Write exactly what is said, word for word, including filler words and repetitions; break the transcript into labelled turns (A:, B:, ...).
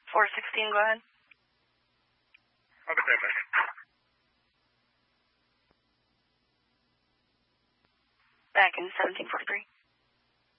A: four sixteen, go ahead.
B: I'll be right back.
A: Back in seventeen forty-three.